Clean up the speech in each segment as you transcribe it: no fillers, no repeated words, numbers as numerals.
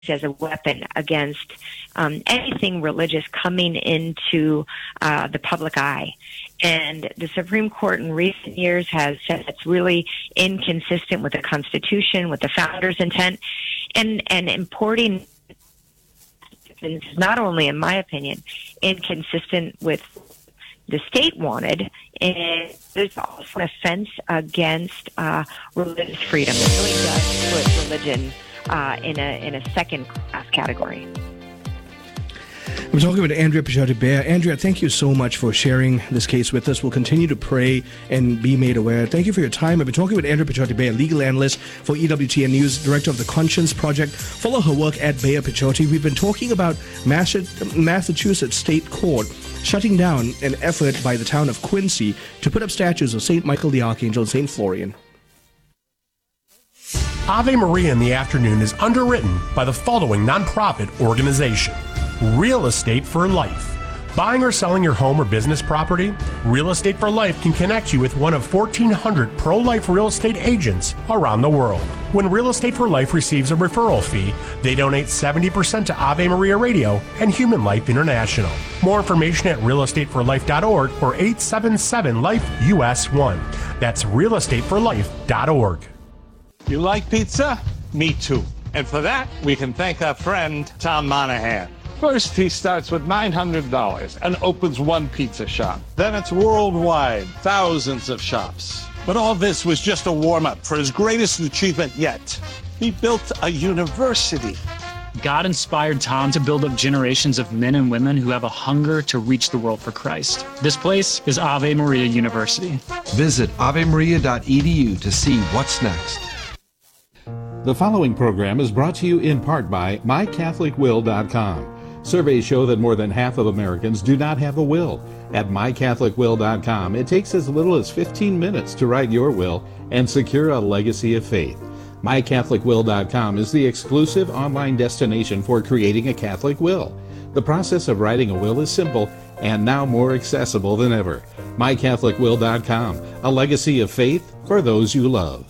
as a weapon against anything religious coming into the public eye. And the Supreme Court in recent years has said it's really inconsistent with the Constitution, with the founders' intent, and importing is not only, in my opinion, inconsistent with the state wanted, and there's also an offense against religious freedom. It really does put religion in a second-class category. I'm talking with Andrea Picciotti-Beyer. Andrea, thank you so much for sharing this case with us. We'll continue to pray and be made aware. Thank you for your time. I've been talking with Andrea Picciotti-Beyer, legal analyst for EWTN News, director of the Conscience Project. Follow her work at Beyer Picciotti. We've been talking about Massachusetts State Court shutting down an effort by the town of Quincy to put up statues of St. Michael the Archangel and St. Florian. Ave Maria in the Afternoon is underwritten by the following nonprofit organization: Real Estate for Life. Buying or selling your home or business property? Real Estate for Life can connect you with one of 1,400 pro-life real estate agents around the world. When Real Estate for Life receives a referral fee, they donate 70% to Ave Maria Radio and Human Life International. More information at realestateforlife.org or 877-LIFE-US1. That's realestateforlife.org. You like pizza? Me too. And for that, we can thank our friend, Tom Monahan. First, he starts with $900 and opens one pizza shop. Then it's worldwide, thousands of shops. But all this was just a warm-up for his greatest achievement yet. He built a university. God inspired Tom to build up generations of men and women who have a hunger to reach the world for Christ. This place is Ave Maria University. Visit avemaria.edu to see what's next. The following program is brought to you in part by MyCatholicWill.com. Surveys show that more than half of Americans do not have a will. At MyCatholicWill.com, it takes as little as 15 minutes to write your will and secure a legacy of faith. MyCatholicWill.com is the exclusive online destination for creating a Catholic will. The process of writing a will is simple and now more accessible than ever. MyCatholicWill.com, a legacy of faith for those you love.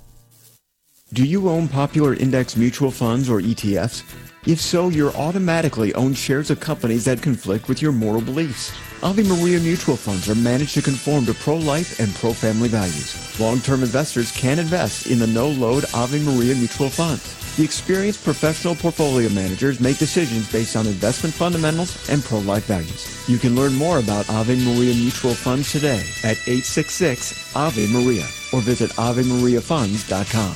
Do you own popular index mutual funds or ETFs? If so, you're automatically own shares of companies that conflict with your moral beliefs. Ave Maria mutual funds are managed to conform to pro-life and pro-family values. Long-term investors can invest in the no-load Ave Maria mutual funds. The experienced professional portfolio managers make decisions based on investment fundamentals and pro-life values. You can learn more about Ave Maria mutual funds today at 866-AVE-MARIA or visit AveMariaFunds.com.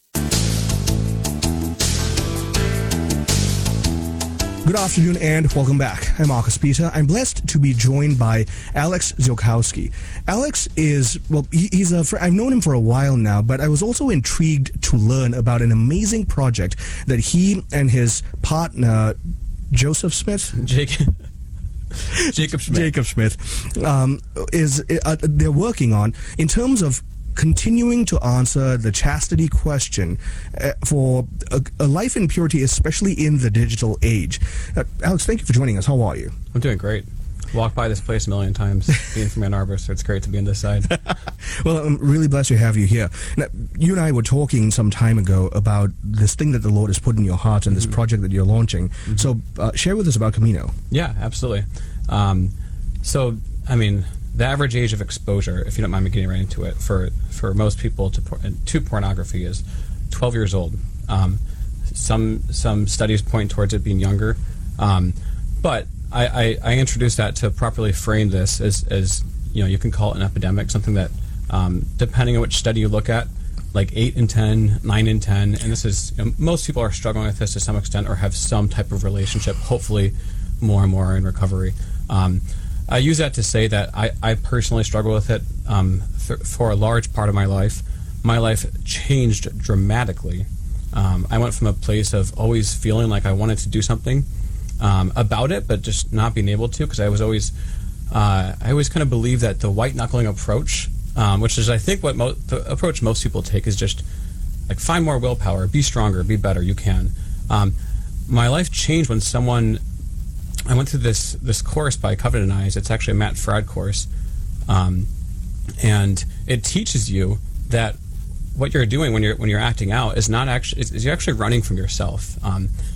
Good afternoon and welcome back. I'm Marcus Peter. I'm blessed to be joined by Alex Ziolkowski. Alex is, well, he's a friend. I've known him for a while now, but I was also intrigued to learn about an amazing project that he and his partner, Joseph Smith? Jacob Smith. They're working on in terms of continuing to answer the chastity question for a life in purity, especially in the digital age. Alex, thank you for joining us. How are you? I'm doing great. Walked by this place a million times, being from Ann Arbor, so it's great to be on this side. Well, I'm really blessed to have you here. Now, you and I were talking some time ago about this thing that the Lord has put in your heart and this project that you're launching. Mm-hmm. So share with us about Camino. Yeah, absolutely. The average age of exposure, if you don't mind me getting right into it, for most people to pornography is 12 years old. Some studies point towards it being younger, but I introduced that to properly frame this as you can call it an epidemic, something that depending on which study you look at, like 8 in 10, 9 in 10, and this is most people are struggling with this to some extent or have some type of relationship. Hopefully, more and more in recovery. I use that to say that I personally struggle with it for a large part of my life. My life changed dramatically. I went from a place of always feeling like I wanted to do something about it, but just not being able to, because I always kind of believe that the white knuckling approach, which is I think what the approach most people take, is just like find more willpower, be stronger, be better, you can. My life changed when I went through this course by Covenant Eyes. It's actually a Matt Fradd course, and it teaches you that what you're doing when you're acting out is not actually is you're actually running from yourself.